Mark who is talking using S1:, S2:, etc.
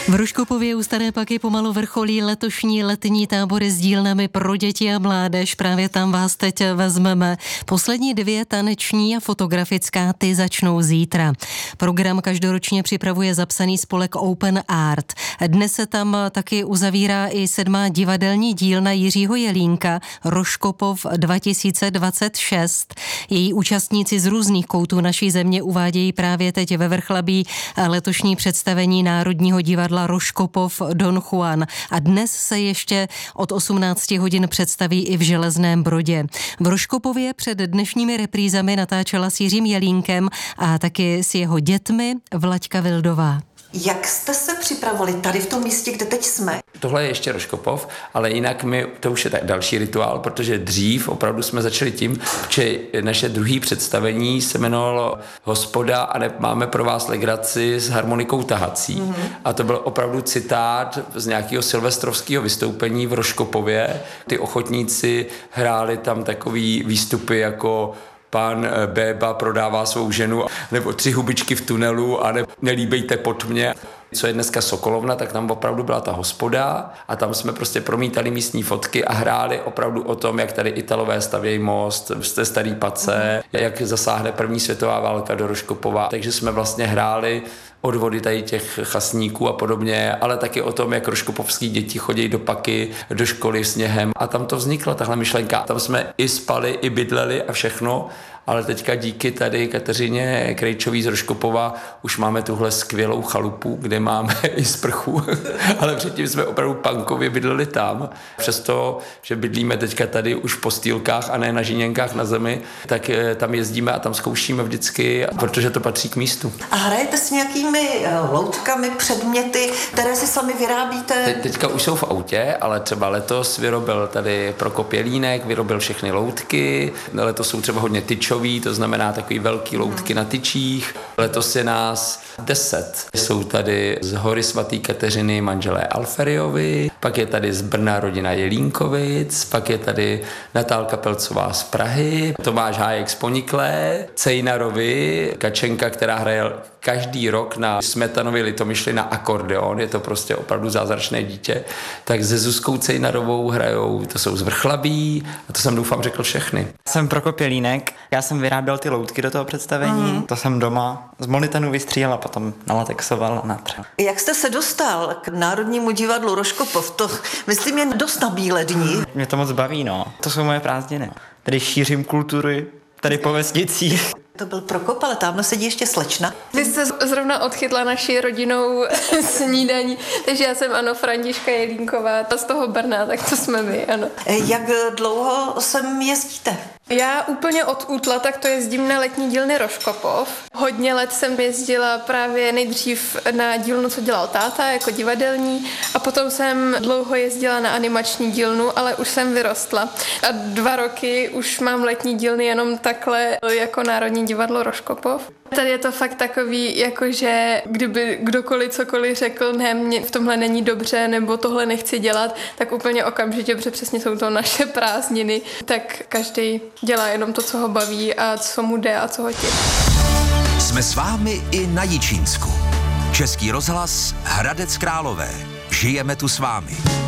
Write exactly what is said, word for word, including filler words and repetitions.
S1: V Rožkopově u Staré Paky pomalu vrcholí letošní letní tábory s dílnami pro děti a mládež. Právě tam vás teď vezmeme. Poslední dvě taneční a fotografická ty začnou zítra. Program každoročně připravuje zapsaný spolek Open Art. Dnes se tam taky uzavírá i sedmá divadelní dílna Jiřího Jelínka Rožkopov dva tisíce dvacet šest. Její účastníci z různých koutů naší země uvádějí právě teď ve Vrchlabí letošní představení Národního divadla Rožkopov Don Juan. A dnes se ještě od osmnácti hodin představí i v Železném Brodě. V Rožkopově před dnešními reprízami natáčela s Jiřím Jelínkem a taky s jeho dětmi Vlaďka Vildová.
S2: Jak jste se připravovali tady v tom místě, kde teď jsme?
S3: Tohle je ještě Rožkopov, ale jinak my, to už je tak další rituál, protože dřív opravdu jsme začali tím, že naše druhé představení se jmenovalo Hospoda a ne, máme pro vás legraci s harmonikou tahací. Mm-hmm. A to byl opravdu citát z nějakého silvestrovského vystoupení v Rožkopově. Ty ochotníci hráli tam takový výstupy jako Pán Béba prodává svou ženu, nebo Tři hubičky v tunelu, a ne, Nelíbejte pod mě. Co je dneska Sokolovna, tak tam opravdu byla ta hospoda a tam jsme prostě promítali místní fotky a hráli opravdu o tom, jak tady Italové stavějí most z té starý pace, jak zasáhne první světová válka do Rožkopova. Takže jsme vlastně hráli odvody tady těch chasníků a podobně, ale taky o tom, jak rožkopovský děti chodí do Paky, do školy sněhem. A tam to vznikla, tahle myšlenka. Tam jsme i spali, i bydleli a všechno, ale teďka díky tady Kateřině Krejčový z Rožkopova už máme tuhle skvělou chalupu, kde máme i sprchu, ale předtím jsme opravdu punkově bydleli tam. Přesto, že bydlíme teďka tady už v postýlkách a ne na žíněnkách na zemi, tak tam jezdíme a tam zkoušíme vždycky, protože to patří k místu.
S2: A hrajete s nějakými loutkami, předměty, které si sami vyrábíte?
S3: Te- teďka už jsou v autě, ale třeba letos vyrobil tady Prokop Jelínek, vyrobil všechny loutky, letos jsou třeba hodně tyčové, to znamená takový velký loutky na tyčích. Letos je nás deset. Jsou tady z Hory svatý Kateřiny manželé Alferiovi, pak je tady z Brna rodina Jelínkovic, pak je tady Natálka Pelcová z Prahy, Tomáš Hájek z Poniklé, Cejnarovi, Kačenka, která hraje každý rok na Smetanově Litomyšli na akordeon, je to prostě opravdu zázračné dítě, tak se Zuzkou Cejnarovou hrajou, to jsou z Vrchlabí a to jsem doufám řekl všechny.
S4: Jsem Prokop Jelínek, já jsem vyráběl ty loutky do toho představení, mm. to jsem doma z molitanu vystříhal a potom nalatexoval a natřel.
S2: Jak jste se dostal k Národnímu divadlu Rožkopov? To myslím je dost na bílé dní.
S4: Mě to moc baví, no. To jsou moje prázdniny. Tady šířím kultury, tady po vesnicích.
S2: To byl Prokop, ale tamhle sedí ještě slečna.
S5: Vy jste zrovna odchytla naši rodinnou snídaní, takže já jsem ano Františka Jelínková, ta z toho Brna, tak to jsme my, ano.
S2: Jak dlouho sem jezdíte?
S5: Já úplně od útla, tak to jezdím na letní dílny Rožkopov. Hodně let jsem jezdila právě nejdřív na dílnu, co dělal táta, jako divadelní, a potom jsem dlouho jezdila na animační dílnu, ale už jsem vyrostla. A dva roky už mám letní dílny jenom takhle jako Národní divadlo Rožkopov. Tady je to fakt takový, jakože kdyby kdokoliv cokoliv řekl, ne, mě v tomhle není dobře, nebo tohle nechci dělat, tak úplně okamžitě, protože přesně jsou to naše prázdniny, tak každý dělá jenom to, co ho baví a co mu jde a co ho těší.
S6: Jsme s vámi i na Jičínsku. Český rozhlas Hradec Králové. Žijeme tu s vámi.